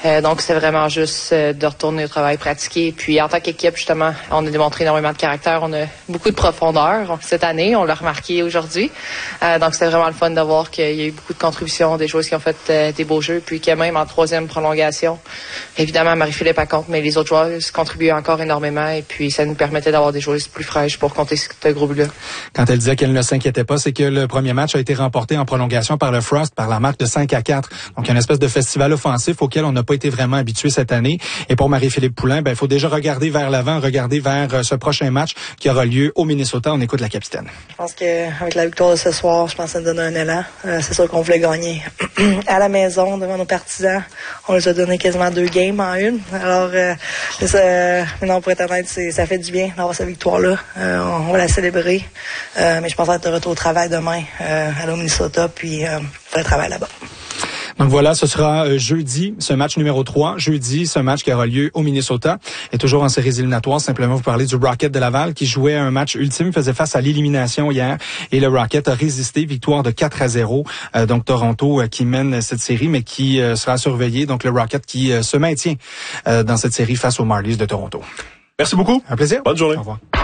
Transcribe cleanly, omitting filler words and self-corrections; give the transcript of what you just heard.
Donc, c'est vraiment juste de retourner au travail pratiqué. Puis, en tant qu'équipe, justement, on a démontré énormément de caractère. On a beaucoup de profondeur cette année. On l'a remarqué aujourd'hui. Donc, c'était vraiment le fun de voir qu'il y a eu beaucoup de contributions, des joueurs qui ont fait des beaux jeux. Puis que même en troisième prolongation, évidemment, Marie-Philippe a compte, mais les autres joueurs contribuaient encore énormément. Et puis, ça nous permettait d'avoir des joueuses plus fraîches pour compter ce gros but-là. Quand elle disait qu'elle ne s'inquiétait pas, c'est que le premier match a été remporté en prolongation par le Frost, par la marque de 5-4. Donc, il y a une espèce de festival offensif auquel on n'a pas été vraiment habitué cette année. Et pour Marie-Philippe Poulin, il faut déjà regarder vers l'avant, regarder vers ce prochain match qui aura lieu au Minnesota. On écoute la capitaine. Je pense qu'avec la victoire de ce soir, je pense que ça nous donne un élan. C'est sûr qu'on voulait gagner à la maison, devant nos partisans. On les a donné quasiment 2 games en une. Alors, maintenant, pour être honnête, ça fait du bien d'avoir cette victoire-là. On va la célébrer. Mais je pense être de retour au travail demain, aller au Minnesota, puis faire le travail là-bas. Donc voilà, ce sera jeudi, ce match numéro 3. Jeudi, ce match qui aura lieu au Minnesota. Et toujours en séries éliminatoires, simplement vous parler du Rocket de Laval qui jouait un match ultime, faisait face à l'élimination hier. Et le Rocket a résisté, victoire de 4-0. Donc Toronto qui mène cette série, mais qui sera surveillé. Donc le Rocket qui se maintient dans cette série face aux Marlies de Toronto. Merci beaucoup. Un plaisir. Bonne journée. Au revoir.